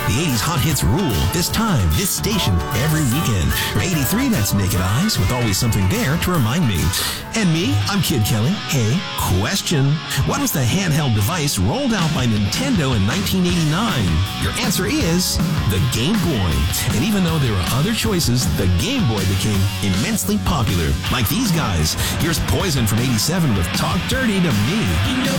The 80s hot hits rule. This time, this station, every weekend. For 83, that's Naked Eyes, with always something there to remind me. And me, I'm Kid Kelly. Hey, question. What was the handheld device rolled out by Nintendo in 1989? Your answer is the Game Boy. And even though there were other choices, the Game Boy became immensely popular. Like these guys. Here's Poison from 87 with Talk Dirty to Me.